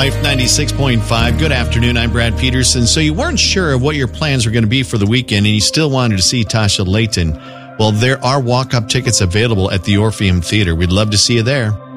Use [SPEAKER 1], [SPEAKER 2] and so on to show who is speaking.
[SPEAKER 1] Life 96.5. Good afternoon. I'm Brad Peterson. So you weren't sure of what your plans were going to be for the weekend and you still wanted to see Tasha Layton. Well, there are walk-up tickets available at the Orpheum Theater. We'd love to see you there.